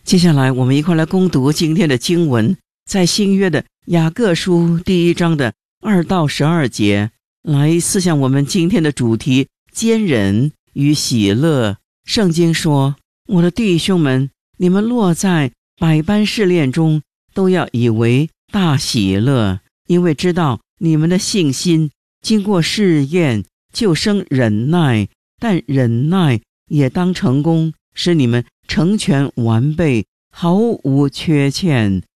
接下来我们一块来攻读今天的经文，在新约的雅各书第1章的2到12节，来思想我们今天的主题：坚忍与喜乐。圣经说，我的弟兄们，你们落在百般试炼中，都要以为大喜乐，因为知道你们的信心经过试验，就生忍耐，但忍耐也当成功，使你们成全完备，毫无缺欠。